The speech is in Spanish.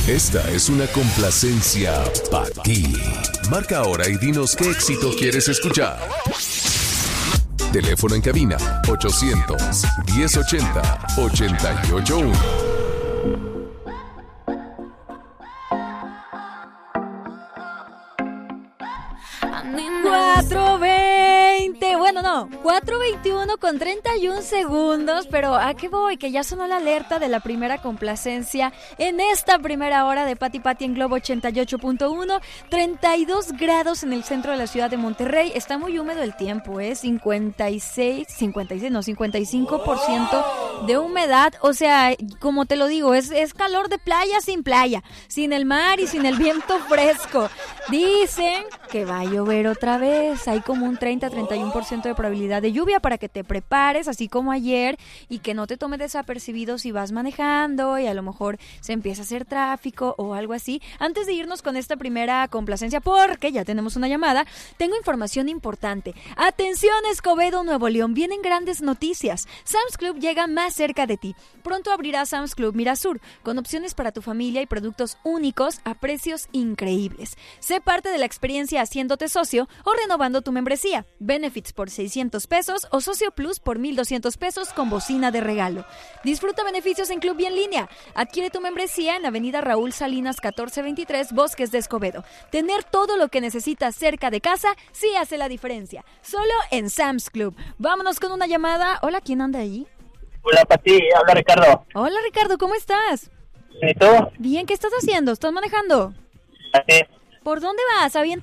Esta es una complacencia para ti. Marca ahora y dinos qué éxito quieres escuchar. Teléfono en cabina 800-1080-881. 4:20, bueno no, 4:21 con 31 segundos, pero ¿a qué voy? Que ya sonó la alerta de la primera complacencia en esta primera hora de Pati Pati en Globo 88.1, 32 grados en el centro de la ciudad de Monterrey, está muy húmedo el tiempo, 55% de humedad, o sea, como te lo digo, es calor de playa, sin el mar y sin el viento fresco. Dicen que va a llover otra vez, hay como un 30-31% de probabilidad de lluvia para que te prepares, así como ayer, y que no te tome desapercibido si vas manejando y a lo mejor se empieza a hacer tráfico o algo así. Antes de irnos con esta primera complacencia, porque ya tenemos una llamada, tengo información importante. Atención Escobedo, Nuevo León, vienen grandes noticias. Sam's Club llega más cerca de ti. Pronto abrirá Sam's Club Mirasur, con opciones para tu familia y productos únicos a precios increíbles. Sé parte de la experiencia haciéndote socio o renovando tu membresía. Benefits por 600 pesos o Socio Plus por 1,200 pesos con bocina de regalo. Disfruta beneficios en Club y en línea. Adquiere tu membresía en Avenida Raúl Salinas 1423, Bosques de Escobedo. Tener todo lo que necesitas cerca de casa sí hace la diferencia. Solo en Sam's Club. Vámonos con una llamada. Hola, ¿quién anda ahí? Hola, Pati, habla Ricardo. Hola, Ricardo, ¿cómo estás? ¿Y tú? Bien, ¿qué estás haciendo? ¿Estás manejando? Así. ¿Por dónde vas?